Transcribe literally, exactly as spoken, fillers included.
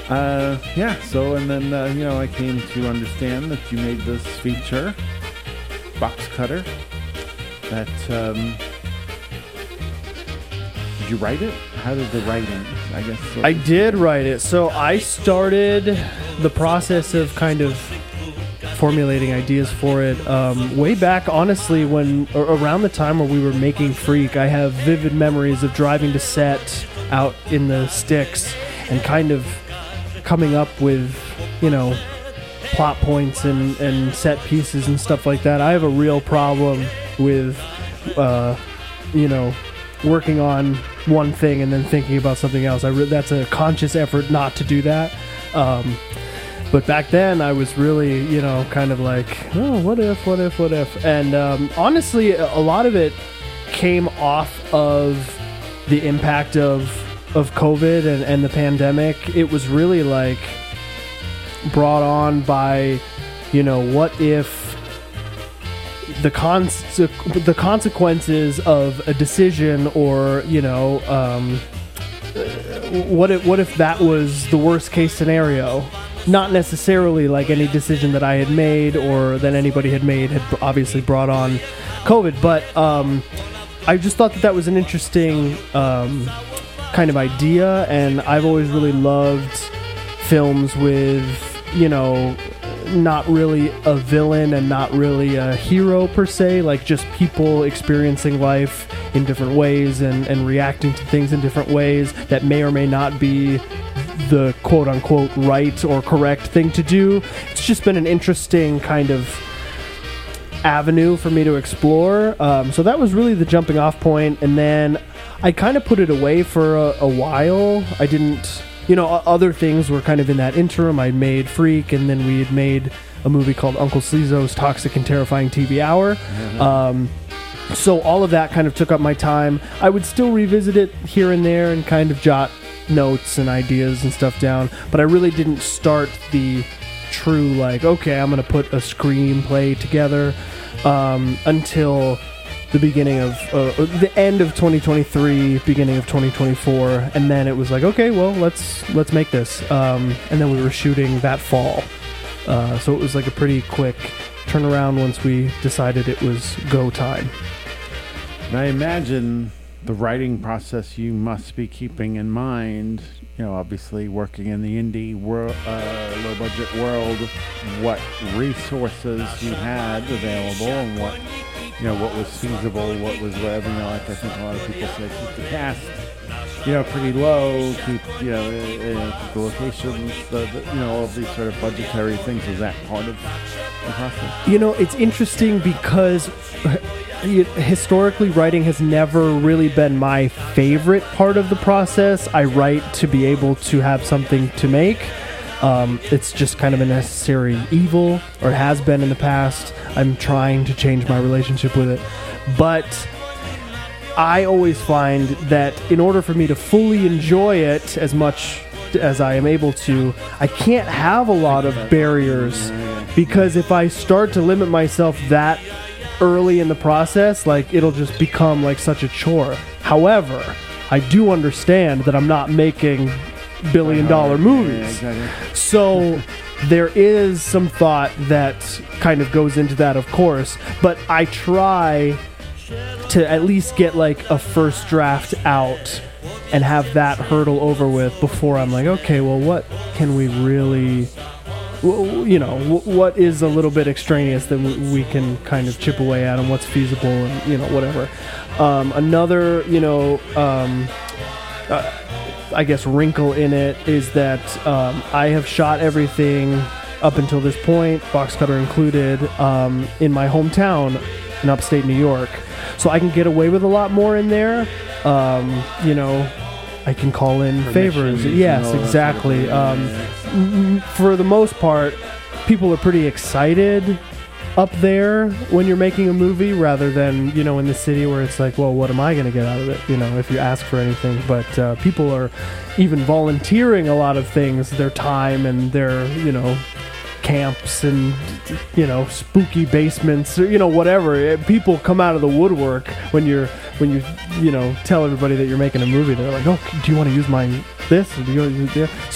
Uh, yeah, so, and then, uh, you know, I came to understand that you made this feature, Box Cutter, that, um, did you write it? How did the writing, I guess? So I did write it. So I started the process of kind of formulating ideas for it um, way back, honestly, when around the time where we were making Freak. I have vivid memories of driving to set out in the sticks and kind of coming up with, you know, plot points and, and set pieces and stuff like that. I have a real problem with, uh, you know, working on one thing and then thinking about something else. I re- that's a conscious effort not to do that. Um, But back then, I was really, you know, kind of like, oh, what if, what if, what if? And um, honestly, a lot of it came off of the impact of of COVID and, and the pandemic. It was really like brought on by, you know, what if the cons- the consequences of a decision, or, you know, um, what if, what if that was the worst case scenario? Not necessarily like any decision that I had made or that anybody had made had obviously brought on COVID, but um, I just thought that that was an interesting um, kind of idea, and I've always really loved films with, you know, not really a villain and not really a hero per se, like just people experiencing life in different ways and, and reacting to things in different ways that may or may not be the quote-unquote right or correct thing to do. It's just been an interesting kind of avenue for me to explore. Um, so that was really the jumping off point, and then I kind of put it away for a, a while. I didn't, you know, other things were kind of in that interim. I made Freak, and then we had made a movie called Uncle Sleezo's Toxic and Terrifying T V Hour. Mm-hmm. Um, so all of that kind of took up my time. I would still revisit it here and there and kind of jot notes and ideas and stuff down, but I really didn't start the true, like, okay, I'm going to put a screenplay together um, until the beginning of, uh, the end of twenty twenty-three, beginning of twenty twenty-four, and then it was like, okay, well, let's let's make this. Um, and then we were shooting that fall. Uh, so it was like a pretty quick turnaround once we decided it was go time. And I imagine the writing process you must be keeping in mind, you know, obviously working in the indie world, uh, low budget world, what resources you had available and what, you know, what was feasible, what was whatever, you know, like I think a lot of people say keep the cast, you know, pretty low, keep, you know, uh, keep the locations, the, the, you know, all of these sort of budgetary things. Is that part of the process? You know, it's interesting because historically, writing has never really been my favorite part of the process. I write to be able to have something to make. Um, it's just kind of a necessary evil, or has been in the past. I'm trying to change my relationship with it. But I always find that in order for me to fully enjoy it as much as I am able to, I can't have a lot of barriers, because if I start to limit myself that early in the process, like, it'll just become like such a chore. However, I do understand that I'm not making billion dollar movies. Yeah, exactly. So there is some thought that kind of goes into that, of course, but I try to at least get like a first draft out and have that hurdle over with before I'm like, okay, well, what can we really, you know, what is a little bit extraneous that we can kind of chip away at, and what's feasible, and, you know, whatever. Um, another, you know, um, uh, I guess wrinkle in it is that um, I have shot everything up until this point, Box Cutter included, um, in my hometown in upstate New York. So I can get away with a lot more in there. Um, you know, I can call in favors. Yes, exactly. Um, for the most part, people are pretty excited up there when you're making a movie, rather than, you know, in the city where it's like, well, what am I going to get out of it, you know, if you ask for anything. But uh, people are even volunteering a lot of things, their time and their, you know, camps and, you know, spooky basements, or, you know, whatever. People come out of the woodwork when you're when you you know tell everybody that you're making a movie. They're like, oh, do you want to use my this, or do you want to use this?